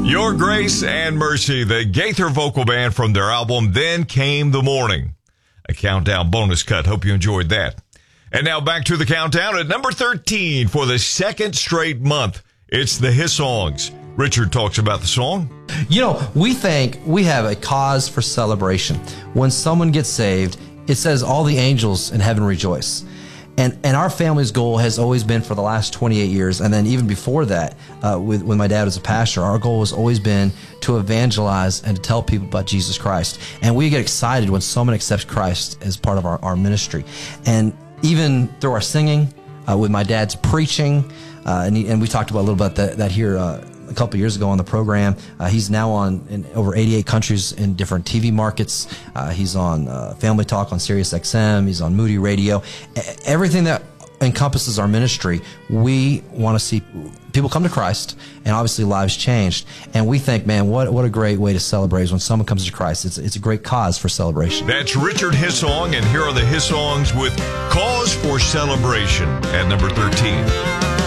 Your Grace and Mercy, the Gaither Vocal Band from their album Then Came the Morning. A countdown bonus cut. Hope you enjoyed that. And now back to the countdown at number 13 for the second straight month. It's the His Songs. Richard talks about the song. You know, we think we have a cause for celebration. When someone gets saved, it says all the angels in heaven rejoice. And our family's goal has always been for the last 28 years, and then even before that, when my dad was a pastor, our goal has always been to evangelize and to tell people about Jesus Christ. And we get excited when someone accepts Christ as part of our ministry. And even through our singing, with my dad's preaching, and we talked about a little bit that here a couple of years ago on the program. He's now in over 88 countries in different TV markets. He's on Family Talk on Sirius XM. He's on Moody Radio. Everything that encompasses our ministry, we want to see people come to Christ and obviously lives changed. And we think, man, what a great way to celebrate is when someone comes to Christ. It's a great cause for celebration. That's Richard Hissong, and here are the His Songs with Cause for Celebration at number 13.